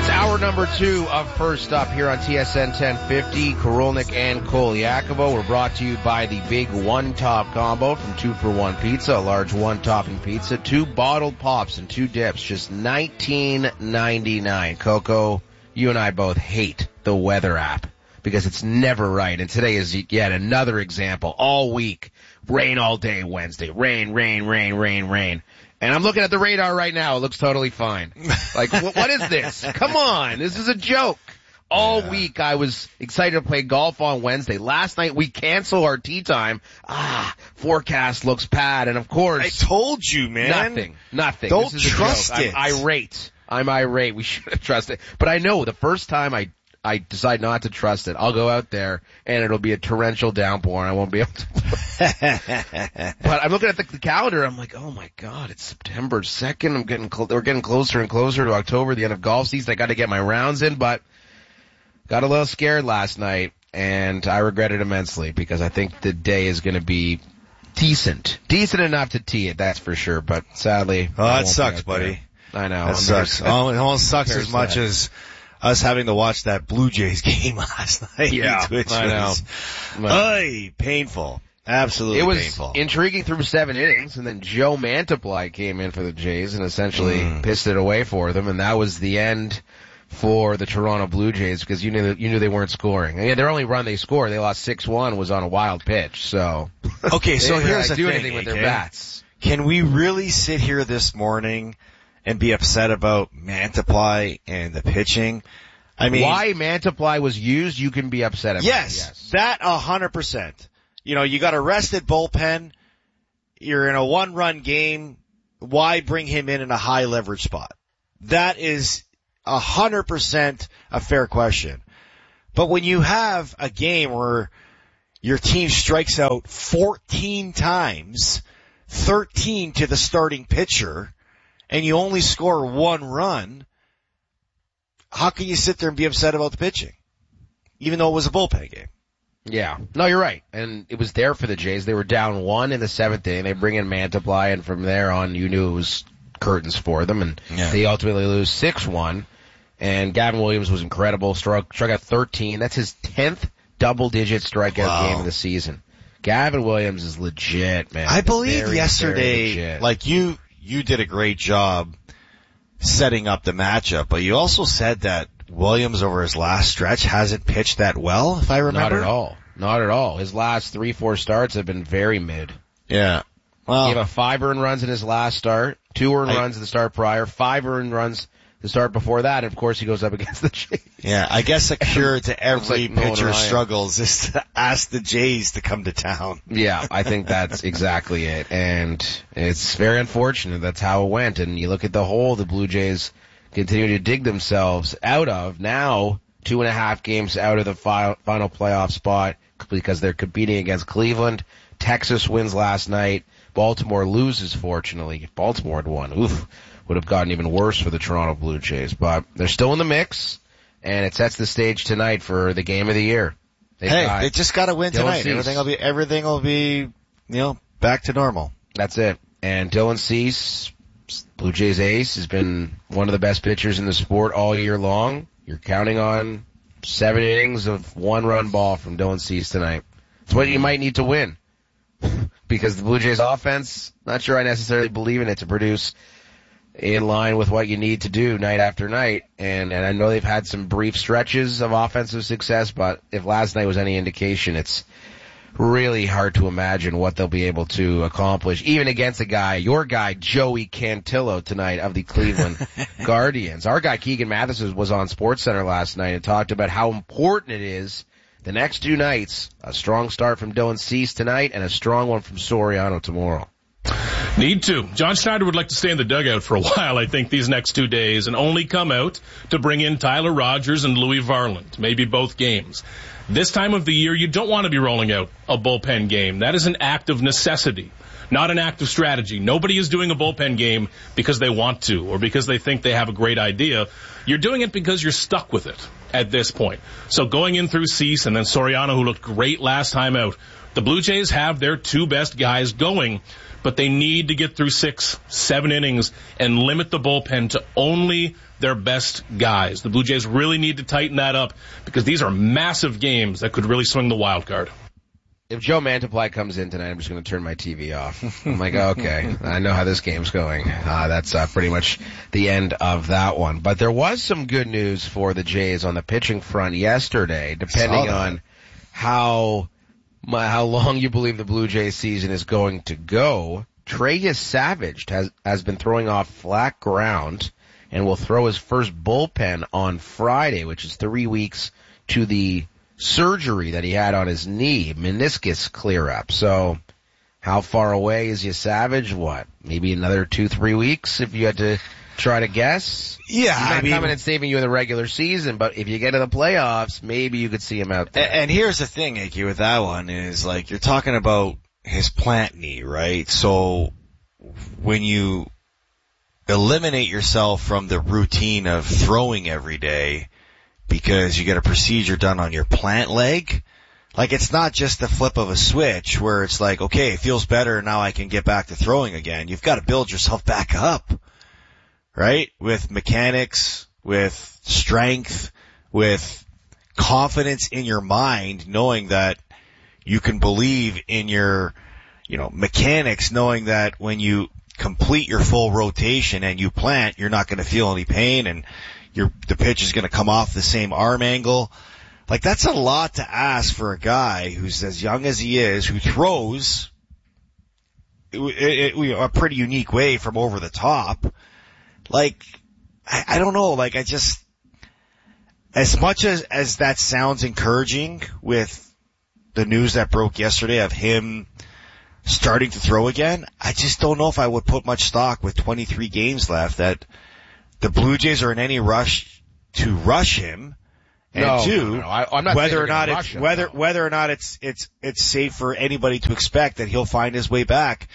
It's hour number 2 of First Up here on TSN 1050. Korolnik and Kolyakovo. We're brought to you by the big one-top combo from 2-for-1 Pizza, a large one-topping pizza, 2 bottled pops and 2 dips, just $19.99. Coco, you and I both hate the weather app because it's never right. And today is yet another example. All week, rain all day Wednesday. Rain, rain, rain, rain, rain. And I'm looking at the radar right now. It looks totally fine. Like, what is this? Come on. This is a joke. All week I was excited to play golf on Wednesday. Last night we canceled our tee time. Forecast looks bad. And of course. I told you, man. Nothing. Don't this is trust a joke. it. I'm irate. We should have trusted. But I know the first time I decide not to trust it, I'll go out there and it'll be a torrential downpour and I won't be able to play. But I'm looking at the calendar. I'm like, oh my God, it's September 2nd. We're getting closer and closer to October, the end of golf season. I got to get my rounds in, but got a little scared last night and I regret it immensely because I think the day is going to be decent enough to tee it. That's for sure. But sadly, that sucks, buddy. I know. That sucks. It almost sucks as much as us having to watch that Blue Jays game last night. Yeah, I know. Painful. Absolutely painful. It was intriguing through 7 innings, and then Joe Mantiply came in for the Jays and essentially pissed it away for them, and that was the end for the Toronto Blue Jays because you knew they weren't scoring. I mean, their only run they scored, they lost 6-1, was on a wild pitch. So okay, so here's the thing. Anything with their bats. Can we really sit here this morning and be upset about Mantiply and the pitching? I mean, why Mantiply was used, you can be upset about. Yes, that 100%. You know, you got a rested bullpen. You're in a 1-run game. Why bring him in a high leverage spot? That is 100% a fair question. But when you have a game where your team strikes out 14 times, 13 to the starting pitcher, and you only score 1 run, how can you sit there and be upset about the pitching? Even though it was a bullpen game. Yeah. No, you're right. And it was there for the Jays. They were down 1 in the 7th inning. They bring in Mantiply, and from there on, you knew it was curtains for them. And they ultimately lose 6-1. And Gavin Williams was incredible. Struck out 13. That's his 10th double-digit strikeout game of the season. Gavin Williams is legit, man. I believe yesterday, like you did a great job setting up the matchup, but you also said that Williams over his last stretch hasn't pitched that well, if I remember. Not at all. His last 3-4 starts have been very mid. Yeah. Well, he gave up 5 earned runs in his last start, 2 earned runs at the start prior, 5 earned runs the start before that, and of course he goes up against the Jays. Yeah, I guess a cure to every pitcher's struggles is to ask the Jays to come to town. Yeah, I think that's exactly it. And it's very unfortunate that's how it went. And you look at the hole the Blue Jays continue to dig themselves out of. Now, 2.5 games out of the final playoff spot because they're competing against Cleveland. Texas wins last night. Baltimore loses, fortunately. If Baltimore had won, would have gotten even worse for the Toronto Blue Jays. But they're still in the mix, and it sets the stage tonight for the game of the year. They just got to win tonight. Everything will be, back to normal. That's it. And Dylan Cease, Blue Jays ace, has been one of the best pitchers in the sport all year long. You're counting on 7 innings of 1-run ball from Dylan Cease tonight. It's what you might need to win. Because the Blue Jays offense, not sure I necessarily believe in it to produce in line with what you need to do night after night. And I know they've had some brief stretches of offensive success, but if last night was any indication, it's really hard to imagine what they'll be able to accomplish, even against your guy, Joey Cantillo tonight of the Cleveland Guardians. Our guy, Keegan Matheson, was on SportsCenter last night and talked about how important it is the next 2 nights, a strong start from Dylan Cease tonight and a strong one from Soriano tomorrow. Need to. John Schneider would like to stay in the dugout for a while, I think, these next 2 days, and only come out to bring in Tyler Rogers and Louis Varland, maybe both games. This time of the year, you don't want to be rolling out a bullpen game. That is an act of necessity, not an act of strategy. Nobody is doing a bullpen game because they want to or because they think they have a great idea. You're doing it because you're stuck with it at this point. So going in through Cease and then Soriano, who looked great last time out, the Blue Jays have their 2 best guys going, but they need to get through 6, 7 innings and limit the bullpen to only their best guys. The Blue Jays really need to tighten that up because these are massive games that could really swing the wild card. If Joe Mantiply comes in tonight, I'm just going to turn my TV off. I'm like, okay, I know how this game's going. That's pretty much the end of that one. But there was some good news for the Jays on the pitching front yesterday, depending on how long you believe the Blue Jays season is going to go. Treyas Savage has been throwing off flat ground and will throw his first bullpen on Friday, which is 3 weeks to the surgery that he had on his knee, meniscus clear up. So how far away is you, Savage? What? Maybe another 2-3 weeks if you had to try to guess? Yeah, He's not coming and saving you in the regular season, but if you get to the playoffs, maybe you could see him out there. And here's the thing, Ike, with that one is like you're talking about his plant knee, right? So when you eliminate yourself from the routine of throwing every day because you get a procedure done on your plant leg, like it's not just the flip of a switch where it's like, okay, it feels better, now I can get back to throwing again. You've got to build yourself back up, right? With mechanics, with strength, with confidence in your mind, knowing that you can believe in your, mechanics, knowing that when you complete your full rotation and you plant, you're not going to feel any pain and the pitch is going to come off the same arm angle. Like that's a lot to ask for a guy who's as young as he is, who throws a pretty unique way from over the top. Like, I don't know, like as much as that sounds encouraging with the news that broke yesterday of him starting to throw again, I just don't know if I would put much stock with 23 games left that the Blue Jays are in any rush to rush him. And I'm not whether or not it's safe for anybody to expect that he'll find his way back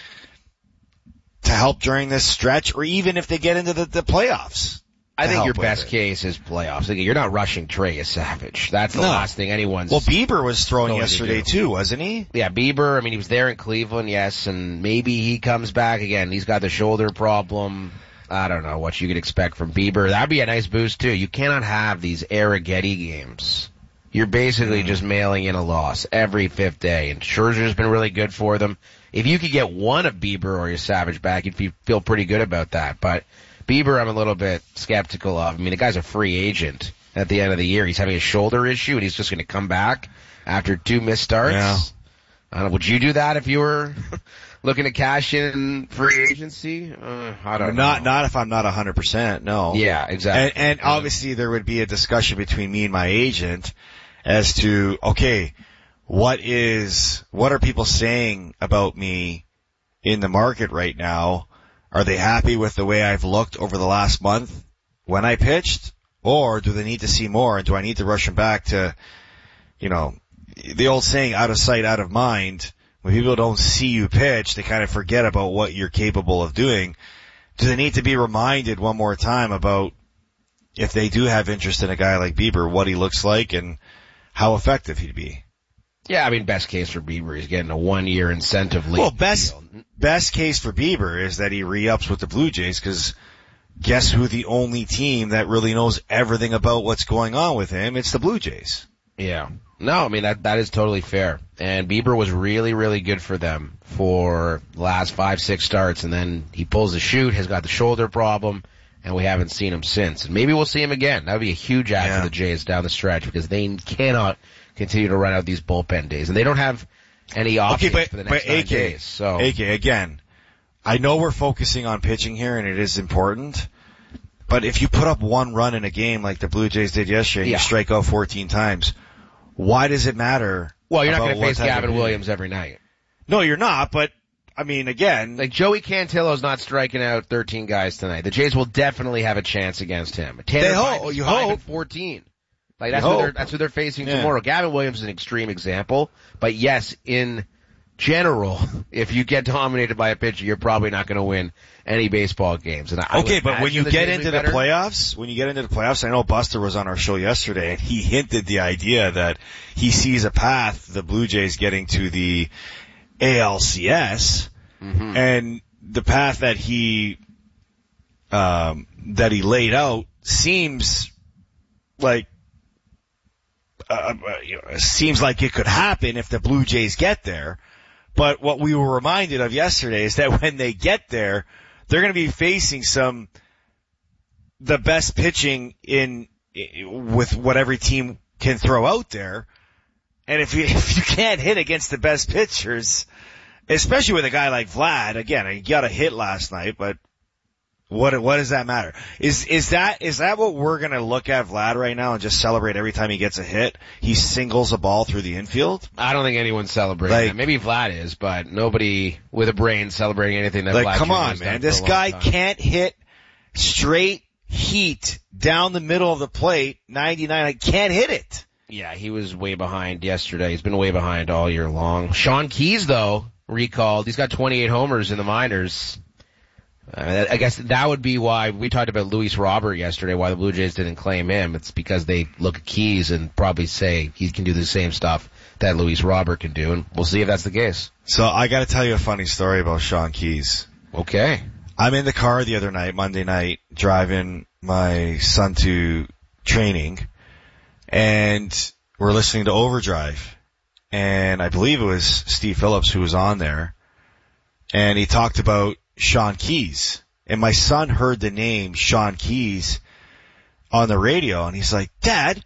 to help during this stretch, or even if they get into the playoffs. I think your best case is playoffs. You're not rushing Treyas Savage. That's the last thing anyone's... Well, Bieber was throwing yesterday too, wasn't he? Yeah, Bieber, he was there in Cleveland, yes, and maybe he comes back again. He's got the shoulder problem. I don't know what you could expect from Bieber. That'd be a nice boost too. You cannot have these Arrighetti games. You're basically just mailing in a loss every fifth day, and Scherzer's been really good for them. If you could get one of Bieber or your Savage back, you'd feel pretty good about that. But Bieber, I'm a little bit skeptical of. The guy's a free agent at the end of the year. He's having a shoulder issue, and he's just going to come back after 2 missed starts. Yeah. I don't know, would you do that if you were looking to cash in free agency? I don't know. Not if I'm not 100%, no. Yeah, exactly. And obviously there would be a discussion between me and my agent as to, okay, what are people saying about me in the market right now? Are they happy with the way I've looked over the last month when I pitched? Or do they need to see more? And do I need to rush them back to, the old saying, out of sight, out of mind? When people don't see you pitch, they kind of forget about what you're capable of doing. Do they need to be reminded one more time about, if they do have interest in a guy like Bieber, what he looks like and how effective he'd be? Yeah, best case for Bieber, he's getting a 1-year incentive league. Well, best case for Bieber is that he re-ups with the Blue Jays, because guess who the only team that really knows everything about what's going on with him? It's the Blue Jays. Yeah. No, that is totally fair. And Bieber was really, really good for them for the last 5-6 starts, and then he pulls the chute, has got the shoulder problem, and we haven't seen him since. And maybe we'll see him again. That would be a huge add for the Jays down the stretch, because they cannot continue to run out these bullpen days, and they don't have any options for the next 9 days. So, AK, again, I know we're focusing on pitching here, and it is important, but if you put up 1 run in a game like the Blue Jays did yesterday, and you strike out 14 times, why does it matter? Well, you're not going to face Gavin Williams every night. No, you're not, but again, like Joey Cantillo's not striking out 13 guys tonight. The Jays will definitely have a chance against him. You hope. 5-14. Like that's who they're facing tomorrow. Gavin Williams is an extreme example, but yes, in general, if you get dominated by a pitcher, you're probably not going to win any baseball games. And but when you get into the playoffs, I know Buster was on our show yesterday, and he hinted the idea that he sees a path the Blue Jays getting to the ALCS, and the path that he laid out seems like it could happen if the Blue Jays get there. But what we were reminded of yesterday is that when they get there, they're going to be facing the best pitching with what every team can throw out there. And if you can't hit against the best pitchers, especially with a guy like Vlad, again, he got a hit last night, but what does that matter? Is that what we're going to look at Vlad right now and just celebrate every time he gets a hit? He singles a ball through the infield? I don't think anyone's celebrating that. Maybe Vlad is, but nobody with a brain celebrating anything that Vlad come on, man. This guy can't hit straight heat down the middle of the plate, 99. I can't hit it. Yeah, he was way behind yesterday. He's been way behind all year long. Sean Keys, though, recalled. He's got 28 homers in the minors. I guess that would be why we talked about Luis Robert yesterday, why the Blue Jays didn't claim him. It's because they look at Keys and probably say he can do the same stuff that Luis Robert can do, and we'll see if that's the case. So I got to tell you a funny story about Sean Keys. Okay. I'm in the car the other night, Monday night, driving my son to training, and we're listening to Overdrive, and I believe it was Steve Phillips who was on there, and he talked about Sean Keys. And my son heard the name Sean Keys on the radio, and he's like, Dad,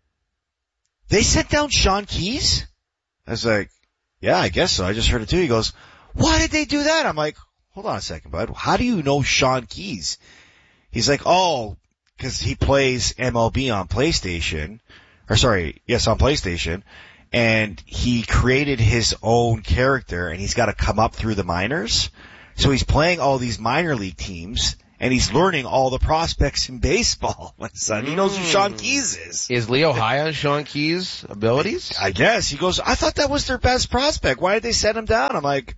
they sent down Sean Keys? I was like, yeah, I guess so. I just heard it too. He goes, why did they do that? I'm like, hold on a second, bud. How do you know Sean Keys? He's like, oh, because he plays MLB on PlayStation. On PlayStation. And he created his own character, and he's got to come up through the minors. So he's playing all these minor league teams, and he's learning all the prospects in baseball. My son, he knows who Sean Keys is. Is Leo high on Sean Keys' abilities? I guess. He goes, I thought that was their best prospect. Why did they send him down? I'm like,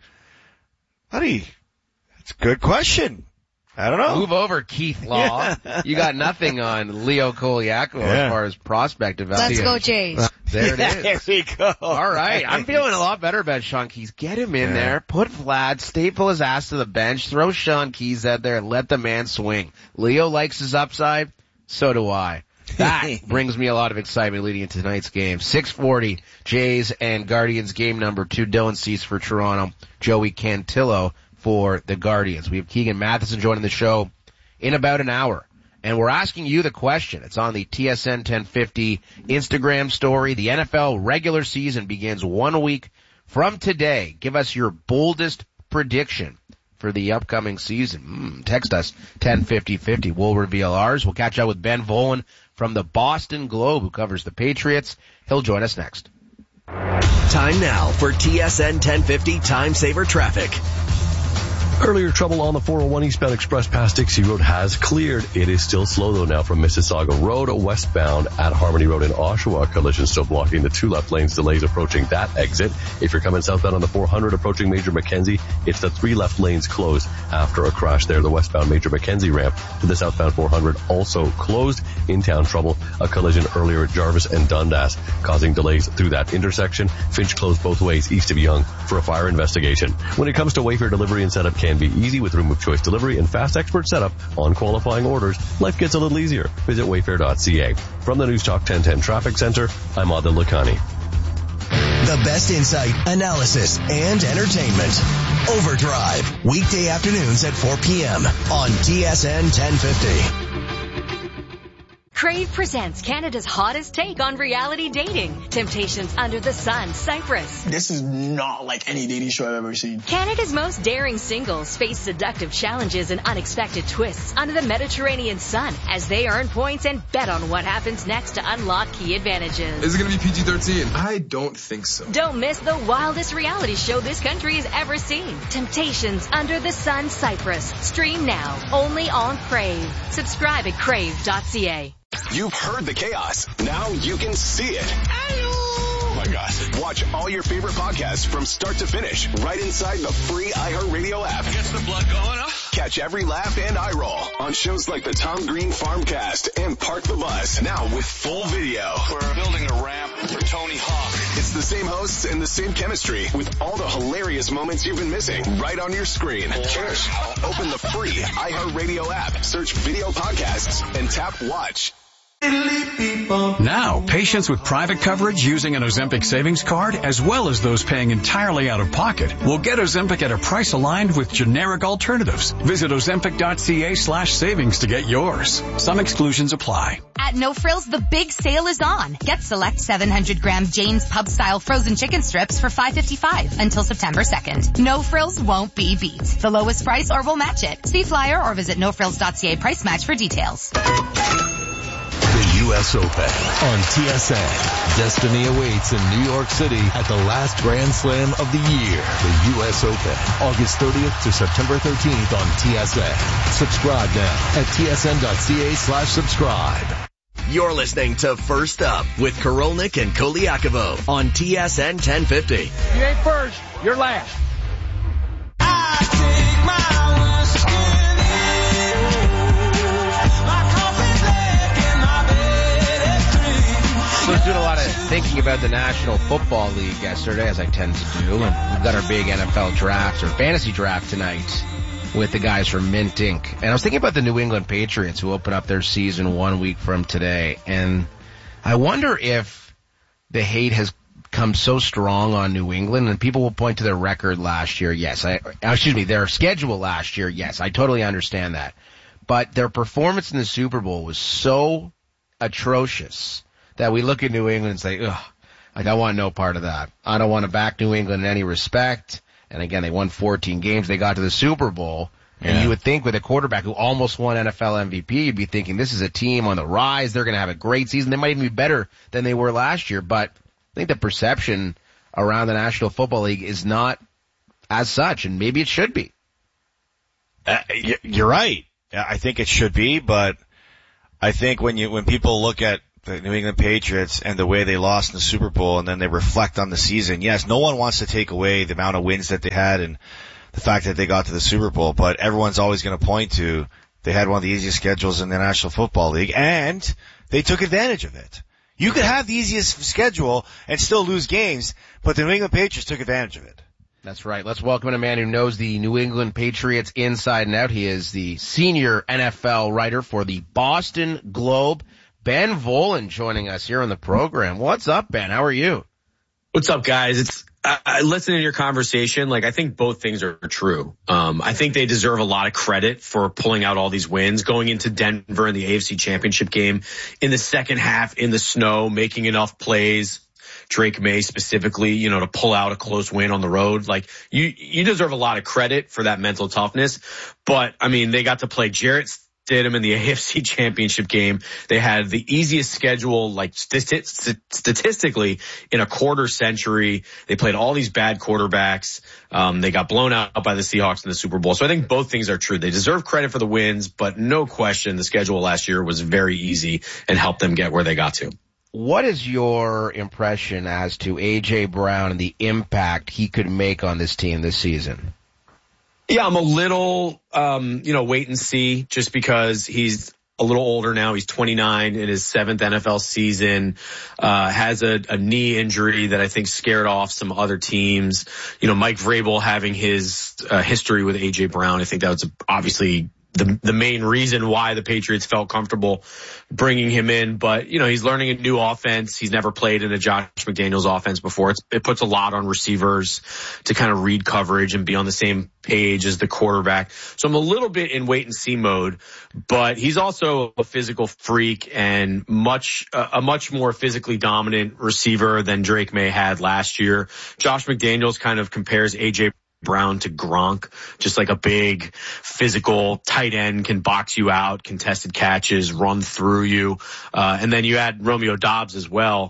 buddy, that's a good question. I don't know. Move over, Keith Law. You got nothing on Leo Koliako as far as prospect evaluation. Let's go, Jays. There it is. There we go. All right. I'm feeling a lot better about Sean Keys. Get him in there. Put Vlad, staple his ass to the bench, throw Sean Keys out there, and let the man swing. Leo likes his upside. So do I. That brings me a lot of excitement leading into tonight's game. 6:40, Jays and Guardians game number 2. Dylan Cease for Toronto, Joey Cantillo for the Guardians. We have Keegan Matheson joining the show in about an hour. And we're asking you the question. It's on the TSN 1050 Instagram story. The NFL regular season begins 1 week from today. Give us your boldest prediction for the upcoming season. Text us 105050. We'll reveal ours. We'll catch up with Ben Volen from the Boston Globe, who covers the Patriots. He'll join us next. Time now for TSN 1050 Time Saver Traffic. Earlier trouble on the 401 eastbound express past Dixie Road has cleared. It is still slow though now from Mississauga Road westbound at Harmony Road in Oshawa. Collision still blocking the 2 left lanes. Delays approaching that exit. If you're coming southbound on the 400 approaching Major Mackenzie, it's the 3 left lanes closed after a crash there. The westbound Major Mackenzie ramp to the southbound 400 also closed. In town trouble. A collision earlier at Jarvis and Dundas causing delays through that intersection. Finch closed both ways east of Yonge for a fire investigation. When it comes to Wayfair delivery and setup can be easy with Room of Choice delivery and fast expert setup on qualifying orders. Life gets a little easier. Visit wayfair.ca. From the News Talk 1010 Traffic Center, I'm Adil Lakhani. The best insight, analysis, and entertainment. Overdrive. Weekday afternoons at 4 p.m. on TSN 1050. Crave presents Canada's hottest take on reality dating. Temptations Under the Sun, Cyprus. This is not like any dating show I've ever seen. Canada's most daring singles face seductive challenges and unexpected twists under the Mediterranean sun as they earn points and bet on what happens next to unlock key advantages. Is it going to be PG-13? I don't think so. Don't miss the wildest reality show this country has ever seen. Temptations Under the Sun, Cyprus. Stream now, only on Crave. Subscribe at crave.ca. You've heard the chaos. Now you can see it. among us. Watch all your favorite podcasts from start to finish right inside the free iHeartRadio app. Gets the blood going, huh? Catch every laugh and eye roll on shows like the Tom Green Farmcast and Park the Bus. Now with full video. We're building a ramp for Tony Hawk. It's the same hosts and the same chemistry with all the hilarious moments you've been missing right on your screen. Cheers. Open the free iHeartRadio app, search video podcasts, and tap watch. Now, patients with private coverage using an Ozempic savings card, as well as those paying entirely out of pocket, will get Ozempic at a price aligned with generic alternatives. Visit Ozempic.ca/savings to get yours. Some exclusions apply. At No Frills, the big sale is on. Get select 700-gram Jane's Pub-style frozen chicken strips for $5.55 until September 2nd. No Frills won't be beat. The lowest price or we'll match it. See flyer or visit nofrills.ca price match for details. The U.S. Open on TSN. Destiny awaits in New York City at the last Grand Slam of the year. The U.S. Open, August 30th to September 13th on TSN. Subscribe now at tsn.ca/subscribe. You're listening to First Up with Korolnik and Koliakovo on TSN 1050. You ain't first, you're last. I take my I was doing a lot of thinking about the National Football League yesterday, as I tend to do, and we've got our big NFL draft or fantasy draft tonight with the guys from Mint Inc. And I was thinking about the New England Patriots who open up their season 1 week from today, and I wonder if the hate has come so strong on New England, and people will point to their record last year. Yes, their schedule last year. Yes, I totally understand that, but their performance in the Super Bowl was so atrocious that we look at New England and say, ugh, I want no part of that. I don't want to back New England in any respect. And again, they won 14 games. They got to the Super Bowl. And you would think with a quarterback who almost won NFL MVP, you'd be thinking this is a team on the rise. They're going to have a great season. They might even be better than they were last year. But I think the perception around the National Football League is not as such, and maybe it should be. You're right. I think it should be, but I think when people look at the New England Patriots and the way they lost in the Super Bowl and then they reflect on the season, yes, no one wants to take away the amount of wins that they had and the fact that they got to the Super Bowl, but everyone's always going to point to they had one of the easiest schedules in the National Football League and they took advantage of it. You could have the easiest schedule and still lose games, but the New England Patriots took advantage of it. That's right. Let's welcome in a man who knows the New England Patriots inside and out. He is the senior NFL writer for the Boston Globe. Ben Volin joining us here on the program. What's up, Ben? How are you? What's up, guys? Listening to your conversation, I think both things are true. I think they deserve a lot of credit for pulling out all these wins, going into Denver in the AFC Championship game in the second half in the snow, making enough plays. Drake May specifically, to pull out a close win on the road. You deserve a lot of credit for that mental toughness. But, they got to play Jarrett Stidham in the AFC Championship game. They had the easiest schedule, statistically, in a quarter century. They played all these bad quarterbacks. They got blown out by the Seahawks in the Super Bowl. So I think both things are true. They deserve credit for the wins, but no question the schedule last year was very easy and helped them get where they got to. What is your impression as to A.J. Brown and the impact he could make on this team this season? Yeah, I'm a little, wait and see, just because he's a little older now. He's 29 in his 7th NFL season, has a knee injury that I think scared off some other teams. Mike Vrabel having his history with A.J. Brown, I think that was obviously the main reason why the Patriots felt comfortable bringing him in. But, he's learning a new offense. He's never played in a Josh McDaniels offense before. It puts a lot on receivers to kind of read coverage and be on the same page as the quarterback. So I'm a little bit in wait and see mode, but he's also a physical freak and a much more physically dominant receiver than Drake May had last year. Josh McDaniels kind of compares A.J. Brown to Gronk, just like a big physical tight end, can box you out, contested catches, run through you. And then you add Romeo Doubs as well.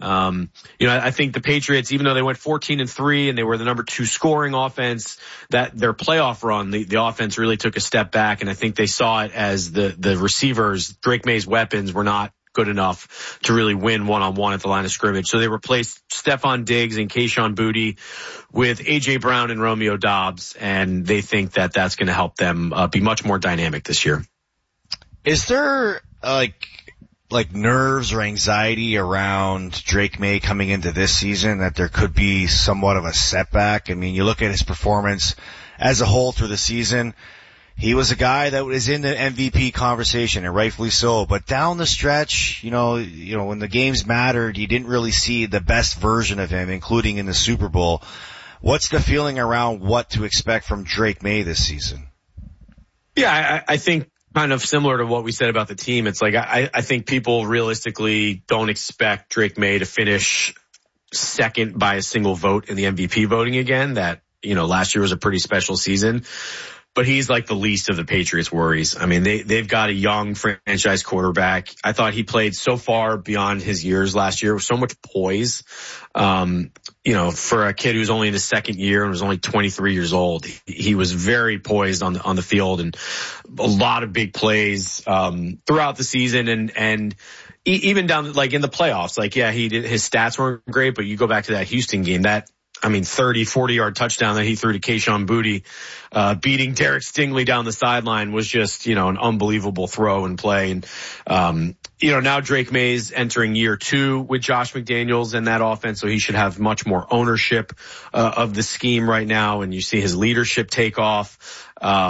I think the Patriots, even though they went 14-3 and they were the number 2 scoring offense, that their playoff run, the offense really took a step back. And I think they saw it as the receivers, Drake May's weapons were not good enough to really win one-on-one at the line of scrimmage. So they replaced Stephon Diggs and Kayshon Boutte with A.J. Brown and Romeo Doubs, and they think that that's going to help them be much more dynamic this year. Is there like nerves or anxiety around Drake May coming into this season that there could be somewhat of a setback? I mean, you look at his performance as a whole through the season. He was a guy that was in the MVP conversation, and rightfully so. But down the stretch, you know, when the games mattered, you didn't really see the best version of him, including in the Super Bowl. What's the feeling around what to expect from Drake May this season? Yeah, I think kind of similar to what we said about the team. It's like I think people realistically don't expect Drake May to finish second by a single vote in the MVP voting again. That, you know, last year was a pretty special season. But he's like the least of the Patriots' worries. I mean, they've got a young franchise quarterback. I thought he played so far beyond his years last year with so much poise. You know, for a kid who's only in his second year and was only 23 years old, he was very poised on the field, and a lot of big plays throughout the season, and even down like in the playoffs. Like, yeah, his stats weren't great, but you go back to that Houston game, 30, 40-yard touchdown that he threw to Kayshon Boutte, beating Derek Stingley down the sideline was just, you know, an unbelievable throw and play. And, you know, now Drake May's entering year 2 with Josh McDaniels in that offense, so he should have much more ownership of the scheme right now, and you see his leadership take off.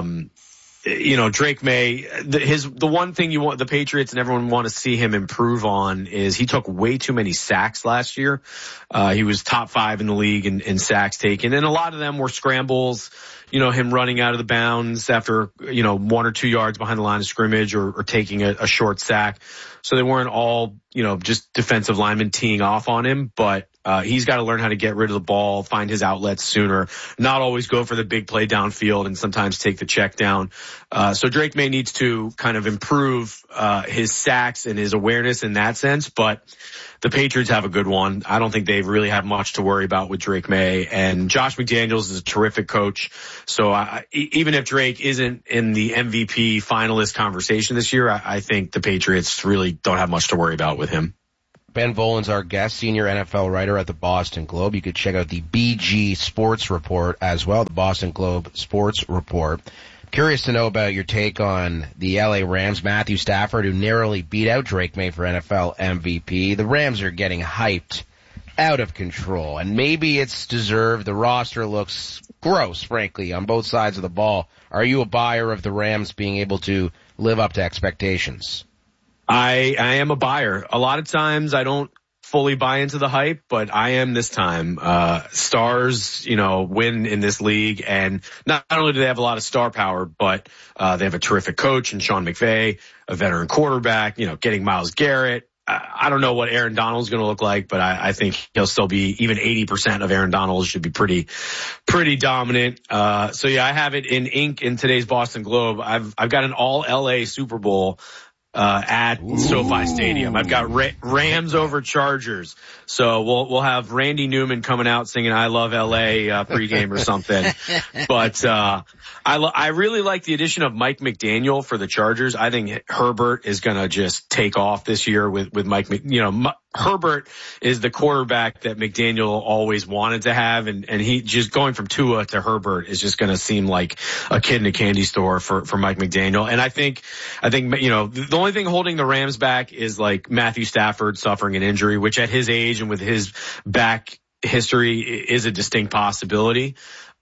You know, Drake May, the one thing the Patriots and everyone want to see him improve on is he took way too many sacks last year. He was top 5 in the league in sacks taken, and a lot of them were scrambles, you know, him running out of the bounds after, you know, 1 or 2 yards behind the line of scrimmage or taking a short sack. So they weren't all, you know, just defensive linemen teeing off on him, but he's got to learn how to get rid of the ball, find his outlets sooner, not always go for the big play downfield, and sometimes take the check down. So Drake May needs to kind of improve his sacks and his awareness in that sense, but the Patriots have a good one. I don't think they really have much to worry about with Drake May, and Josh McDaniels is a terrific coach. So even if Drake isn't in the MVP finalist conversation this year, I think the Patriots really don't have much to worry about with him. Ben Volin's our guest, senior NFL writer at the Boston Globe. You could check out the BG Sports Report as well, the Boston Globe Sports Report. Curious to know about your take on the LA Rams, Matthew Stafford, who narrowly beat out Drake May for NFL MVP. The Rams are getting hyped out of control, and maybe it's deserved. The roster looks gross, frankly, on both sides of the ball. Are you a buyer of the Rams being able to live up to expectations? I am a buyer. A lot of times I don't fully buy into the hype, but I am this time. Stars, you know, win in this league, and not only do they have a lot of star power, but they have a terrific coach in Sean McVay, a veteran quarterback, you know, getting Myles Garrett. I don't know what Aaron Donald's going to look like, but I think he'll still be, even 80% of Aaron Donald should be pretty dominant. So yeah, I have it in ink in today's Boston Globe. I've got an all LA Super Bowl at SoFi Stadium. I've got Rams over Chargers. So we'll have Randy Newman coming out singing I Love LA pregame or something. But I really like the addition of Mike McDaniel for the Chargers. I think Herbert is going to just take off this year with Mike. Herbert is the quarterback that McDaniel always wanted to have, and he just going from Tua to Herbert is just going to seem like a kid in a candy store for Mike McDaniel. And I think you know, the only thing holding the Rams back is like Matthew Stafford suffering an injury, which at his age and with his back history is a distinct possibility.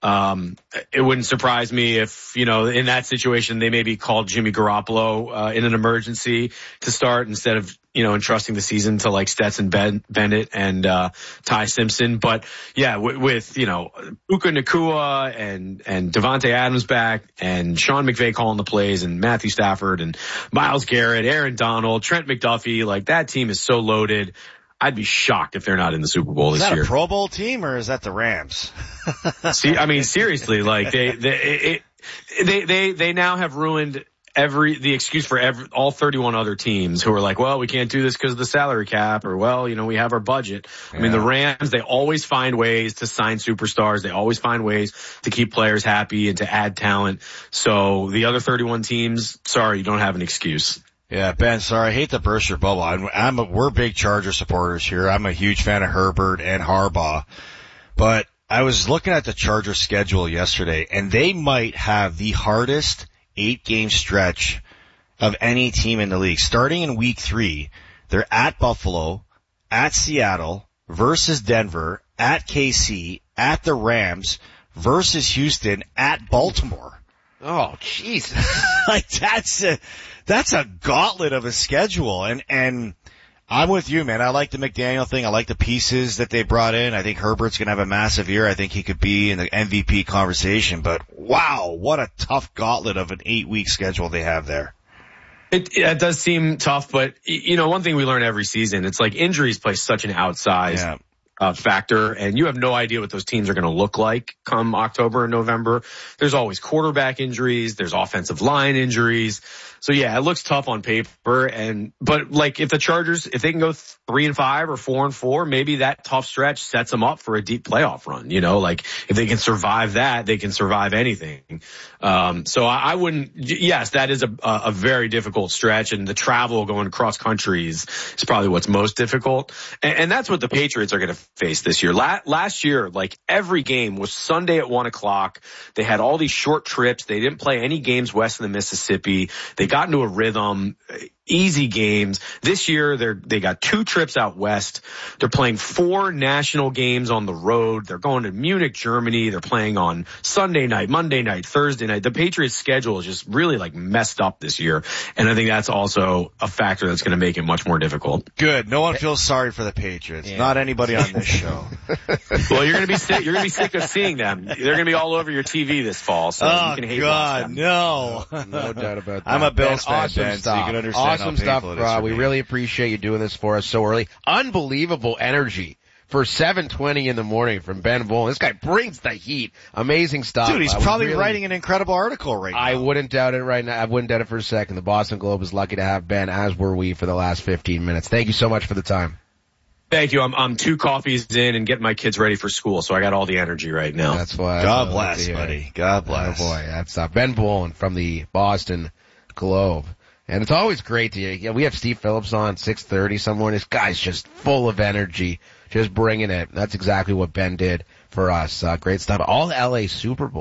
It wouldn't surprise me if, you know, in that situation, they maybe called Jimmy Garoppolo, in an emergency to start instead of, you know, entrusting the season to like Stetson Bennett and, Ty Simpson. But yeah, with, you know, Puka Nacua and Devontae Adams back and Sean McVay calling the plays and Matthew Stafford and Myles Garrett, Aaron Donald, Trent McDuffie, like that team is so loaded. I'd be shocked if they're not in the Super Bowl this year. Is that a Pro Bowl team or is that the Rams? See, I mean, seriously, like they now have ruined the excuse for all 31 other teams who are like, well, we can't do this because of the salary cap, or, well, you know, we have our budget. Yeah. I mean, the Rams, they always find ways to sign superstars. They always find ways to keep players happy and to add talent. So the other 31 teams, sorry, you don't have an excuse. Yeah, Ben, sorry, I hate to burst your bubble. We're big Charger supporters here. I'm a huge fan of Herbert and Harbaugh. But I was looking at the Charger schedule yesterday, and they might have the hardest 8-game stretch of any team in the league. Starting in week 3, they're at Buffalo, at Seattle, versus Denver, at KC, at the Rams, versus Houston, at Baltimore. Oh, Jesus. Like, that's a gauntlet of a schedule. And I'm with you, man. I like the McDaniel thing. I like the pieces that they brought in. I think Herbert's going to have a massive year. I think he could be in the MVP conversation. But wow, what a tough gauntlet of an 8-week schedule they have there. It does seem tough, but one thing we learn every season, it's like injuries play such an outsized factor, and you have no idea what those teams are going to look like come October and November. There's always quarterback injuries. There's offensive line injuries. So yeah, it looks tough on paper. But like if the Chargers, if they can go 3-5 or 4-4, maybe that tough stretch sets them up for a deep playoff run. Like if they can survive that, they can survive anything. So I wouldn't, yes, that is a very difficult stretch, and the travel going across countries is probably what's most difficult. And that's what the Patriots are going to face this year. Last year, like every game was Sunday at 1:00. They had all these short trips. They didn't play any games west of the Mississippi. They got into a rhythm, easy games. This year, they got 2 trips out west. They're playing 4 national games on the road. They're going to Munich, Germany. They're playing on Sunday night, Monday night, Thursday night. The Patriots schedule is just really like messed up this year. And I think that's also a factor that's going to make it much more difficult. Good. No one feels sorry for the Patriots. Yeah. Not anybody on this show. Well, you're going to be sick. You're going to be sick of seeing them. They're going to be all over your TV this fall. So you can hate them. No doubt about that. I'm a Bills fan, awesome Ben, stuff. So you can understand awesome stuff, Rob. We really appreciate you doing this for us so early. Unbelievable energy for 7:20 in the morning from Ben Volin. This guy brings the heat. Amazing stuff. Dude, he's probably writing an incredible article right now. I wouldn't doubt it right now. I wouldn't doubt it for a second. The Boston Globe is lucky to have Ben, as were we, for the last 15 minutes. Thank you so much for the time. Thank you. I'm 2 coffees in and getting my kids ready for school, so I got all the energy right now. That's why. God bless, buddy. God bless. Oh boy, that's Ben Volin from the Boston Globe. And it's always great we have Steve Phillips on 6:30 some morning. This guy's just full of energy, just bringing it. That's exactly what Ben did for us. Great stuff. All LA Super Bowl.